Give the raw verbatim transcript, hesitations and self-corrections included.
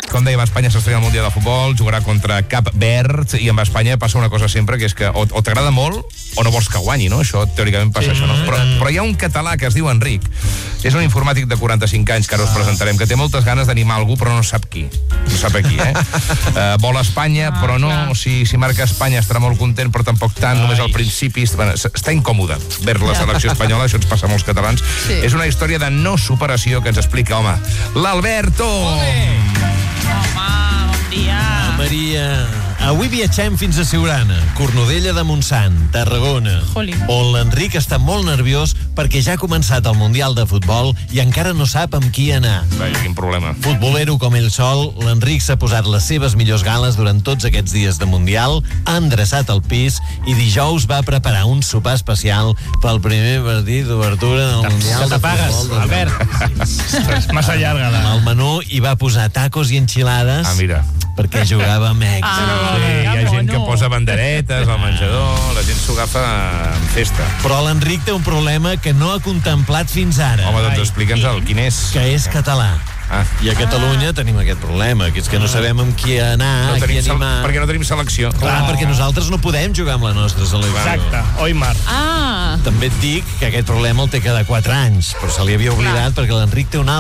com dèiem, Espanya s'estrena al Mundial de Futbol, jugarà contra Cap Verd, i amb Espanya passa una cosa sempre, que és que o, o t'agrada molt o no vols que guanyi, no? Això teòricament passa, sí, això, no? Però, però hi ha un català que es diu Enric, és un informàtic de quaranta-cinc anys, que ara us presentarem, que té moltes ganes d'animar algú, però no sap qui. No sap a qui, eh? Uh, vol Espanya, però no. Si, si marca Espanya estarà molt content, però tampoc tant, Ai. només al principi. Bueno, està incòmode ver la selecció espanyola, això ens passa a molts catalans. Sí. És una història de no superació que ens explica, home, l'Alberto! Home, bon dia! Maria, avui viatgem fins a Siurana, Cornudella de Montsant, Tarragona, Jolín. on l'Enric està molt nerviós perquè ja ha començat el Mundial de Futbol i encara no sap amb qui anar. Vai, quin problema. Futbolero com ell sol, l'Enric s'ha posat les seves millors gales durant tots aquests dies de Mundial, ha endreçat el pis i dijous va preparar un sopar especial pel primer partit d'obertura del Mundial de Futbol. Albert, massa llarga. La... Al menú hi va posar tacos i enxilades. Ah, mira. Perquè jugava amb èxit. Ah, Sí, hi ha que gent que mono. posa banderetes al menjador, la gent s'ho agafa en festa. Però l'Enric té un problema que no ha contemplat fins ara. Home, doncs explica'ns-el, quin és? Que és català. Ah. I a Catalunya tenim aquest problema, que és que no sabem amb qui anar, No a qui tenim sel... animar. Perquè no tenim selecció. Clar, perquè nosaltres no podem jugar amb la nostra selecció. Exacte, Oimar. Ah, També et dic que aquest problema el té cada quatre anys, però se li havia oblidat perquè l'Enric té un altre